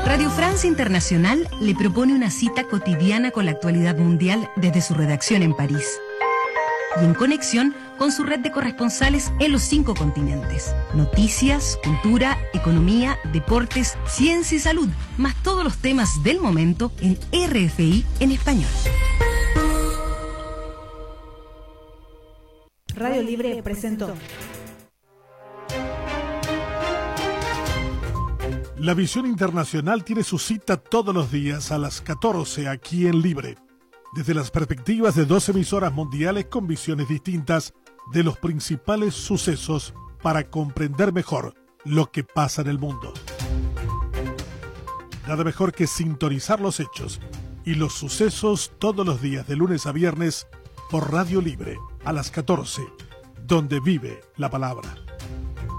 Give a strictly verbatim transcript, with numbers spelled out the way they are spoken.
Radio Francia Internacional le propone una cita cotidiana con la actualidad mundial desde su redacción en París y en conexión con su red de corresponsales en los cinco continentes. Noticias, cultura, economía, deportes, ciencia y salud, más todos los temas del momento en R F I en español. Radio Libre presentó. La visión internacional tiene su cita todos los días a las catorce aquí en Libre, desde las perspectivas de dos emisoras mundiales con visiones distintas de los principales sucesos para comprender mejor lo que pasa en el mundo. Nada mejor que sintonizar los hechos y los sucesos todos los días de lunes a viernes por Radio Libre a las catorce, donde vive la palabra.